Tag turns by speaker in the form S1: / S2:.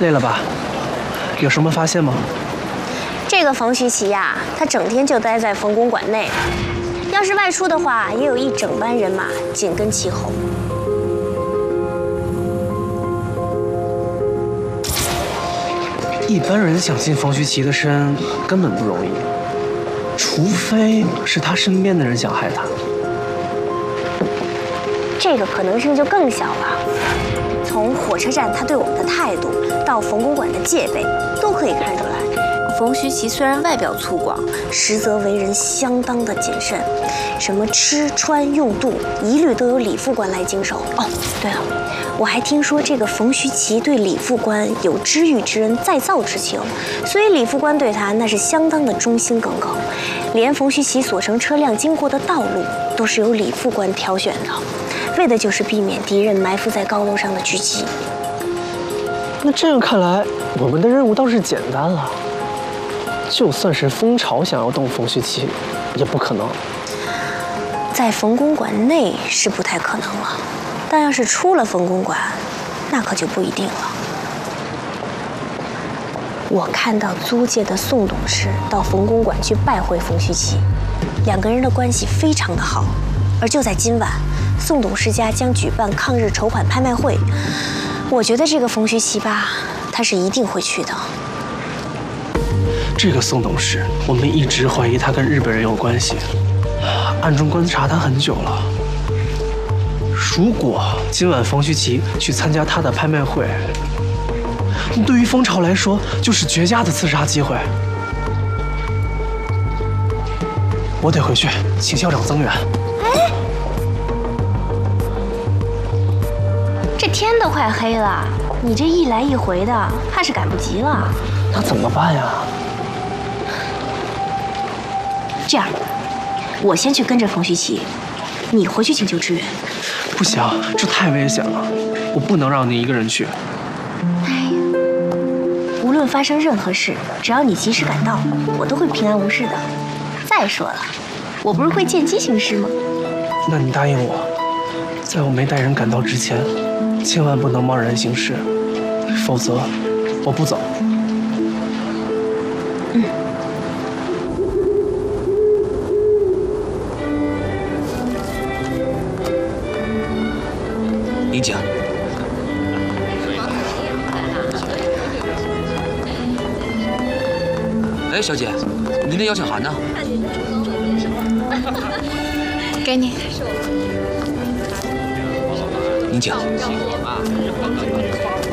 S1: 累了吧？有什么发现吗？
S2: 这个冯徐奇呀，他整天就待在冯公馆内，要是外出的话，也有一整班人马紧跟其后。
S1: 一般人想进冯徐奇的身根本不容易，除非是他身边的人想害他。
S2: 这个可能性就更小了。从火车站他对我们的态度，到冯公馆的戒备，都可以看出来。冯徐奇虽然外表粗犷，实则为人相当的谨慎，什么吃穿用度，一律都由李副官来经手。哦，对了，我还听说这个冯徐奇对李副官有知遇之恩、再造之情，所以李副官对他那是相当的忠心耿耿，连冯徐奇所乘车辆经过的道路都是由李副官挑选的，为的就是避免敌人埋伏在高楼上的狙击。
S1: 那这样看来，我们的任务倒是简单了。就算是蜂巢想要动冯徐奇，也不可能。
S2: 在冯公馆内是不太可能了，但要是出了冯公馆，那可就不一定了。我看到租界的宋董事到冯公馆去拜会冯徐奇，两个人的关系非常的好。而就在今晚，宋董事家将举办抗日筹款拍卖会，我觉得这个冯徐奇吧，他是一定会去的。
S1: 这个宋董事，我们一直怀疑他跟日本人有关系，暗中观察他很久了。如果今晚冯徐奇去参加他的拍卖会，对于蜂巢来说就是绝佳的刺杀机会。我得回去请校长增援。
S2: 哎，这天都快黑了，你这一来一回的，怕是赶不及了。
S1: 那怎么办呀？
S2: 这样，我先去跟着冯徐奇，你回去请求支援。
S1: 不行，这太危险了，我不能让你一个人去。
S2: 哎呀，无论发生任何事，只要你及时赶到，我都会平安无事的。再说了，我不是会见机行事吗？
S1: 那你答应我，在我没带人赶到之前，千万不能贸然行事，否则我不走。
S3: 林姐，哎，小姐，您的邀请函呢？
S4: 给你。
S3: 您请。